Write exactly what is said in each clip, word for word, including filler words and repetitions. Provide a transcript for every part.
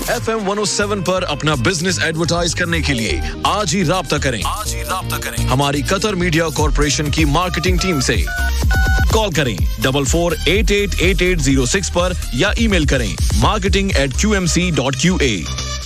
F M one O seven पर अपना business advertise करने के लिए आज ही राब्ता करें आज ही राब्ता करें हमारी कतर मीडिया कॉर्पोरेशन की मार्केटिंग टीम से। कॉल करें double four eight eight eight eight zero six पर या ईमेल करें marketing eight Q M C dot Q A.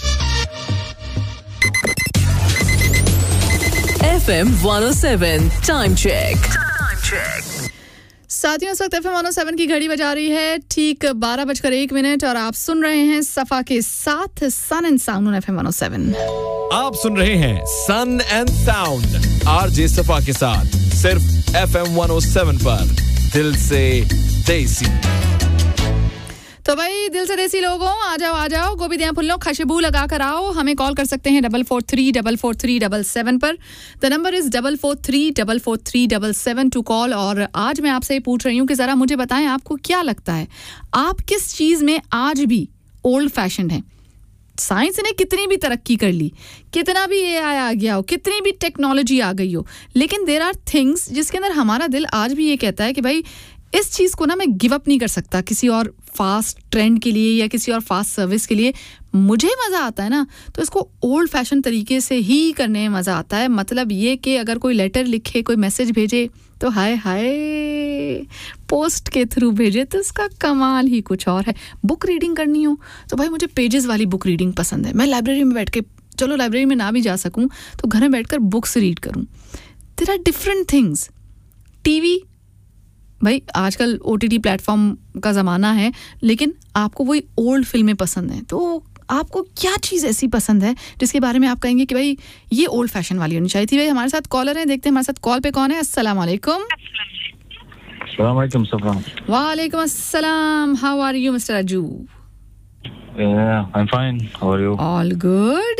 F M one O seven time check. साथियों, इस वक्त F M one O seven की घड़ी बजा रही है ठीक बारह बजकर एक मिनट और आप सुन रहे हैं सफा के साथ सन and sound F M one O seven. आप सुन रहे हैं सन एंड साउंड आरजे सफा के साथ सिर्फ F M one O seven पर। दिल से देसी। तो भाई दिल से देसी लोगों, आ जाओ आ जाओ, गोभी दिया फुल्लो खुशबू लगा कर आओ। हमें कॉल कर सकते हैं double four three double four three double seven पर। The number is double four three double four three double seven to call. और आज मैं आपसे पूछ रही हूँ कि जरा मुझे बताएं, आपको क्या लगता है आप किस चीज में आज भी ओल्ड फैशन है? साइंस ने कितनी भी तरक्की कर ली, कितना भी एआई आ गया हो, कितनी भी टेक्नोलॉजी आ गई हो, लेकिन देयर आर थिंग्स जिसके अंदर हमारा दिल आज भी ये कहता है कि भाई इस चीज़ को ना मैं गिव अप नहीं कर सकता किसी और फास्ट ट्रेंड के लिए या किसी और फास्ट सर्विस के लिए। मुझे मज़ा आता है ना, तो इसको ओल्ड फैशन तरीके से ही करने में मज़ा आता है। मतलब ये कि अगर कोई लेटर लिखे, कोई मैसेज भेजे तो हाय हाय, पोस्ट के थ्रू भेजे तो इसका कमाल ही कुछ और है। बुक रीडिंग करनी हो तो भाई मुझे पेजेस वाली बुक रीडिंग पसंद है। मैं लाइब्रेरी में बैठ के, चलो लाइब्रेरी में ना भी जा सकूं तो घर में बैठकर बुक्स रीड करूं। There are different things. TV, भाई आजकल ओटीटी प्लेटफॉर्म का ज़माना है, लेकिन आपको वही ओल्ड फिल्में पसंद हैं। तो आपको क्या चीज़ ऐसी पसंद है जिसके बारे में आप कहेंगे कि भाई ये ओल्ड फैशन वाली होनी चाहिए थी? भाई हमारे साथ कॉलर हैं, देखते हैं हमारे साथ कॉल पे कौन है। अस्सलाम वालेकुम। अस्सलाम वालेकुम सफा। वालेकुम अस्सलाम। How are you mister Ajju? I am fine, how are you? All good.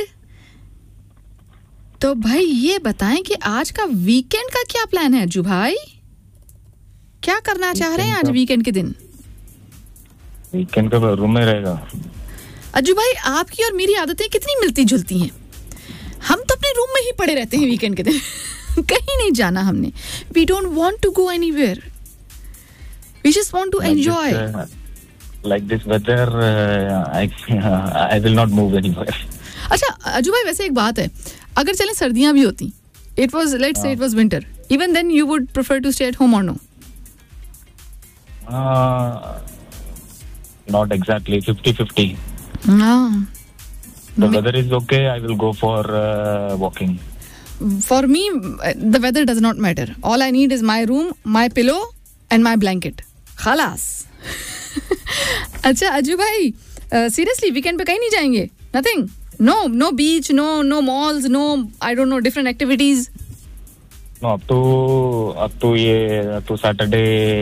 तो भाई ये बताएं कि आज का वीकेंड का क्या प्लान है अज्जू भाई? क्या करना चाह रहे हैं आज वीकेंड के दिन? वीकेंड का रूम में रहेगा। अज्जू भाई आपकी और मेरी आदतें कितनी मिलती जुलती हैं। हम तो अपने रूम में ही पड़े रहते हैं वीकेंड के दिन। कहीं नहीं जाना हमने। We don't want to go anywhere, we just want to enjoy. Like this whether I will not move anywhere. अच्छा अज्जू भाई, वैसे एक बात है, अगर चलें सर्दियां भी होती, it was let's say it was winter, even then you would prefer to stay at home और no? Uh, not exactly, fifty fifty. Ah. The weather is okay, I will go for uh, walking. For me, the weather does not matter. All I need is my room, my pillow and my blanket. Khalas. अच्छा अज्जू भाई, seriously weekend पे कहीं नहीं जाएंगे? Nothing? No, no beach, no, no malls, no, I don't know, different activities? No, up to, up to ये, up to Saturday